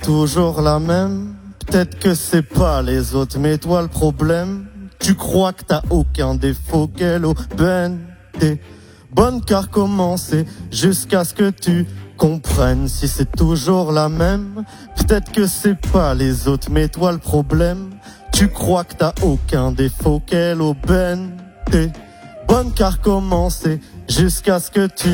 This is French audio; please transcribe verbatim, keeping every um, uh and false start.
toujours la même. Peut-être que c'est pas les autres, mais toi le problème. Tu crois que t'as aucun défaut, quelle aubaine. T'es bonne qu'à recommencer jusqu'à ce que tu comprennes si c'est toujours la même. Peut-être que c'est pas les autres, mais toi le problème. Tu crois que t'as aucun défaut, quelle aubaine. T'es bonne qu'à recommencer jusqu'à ce que tu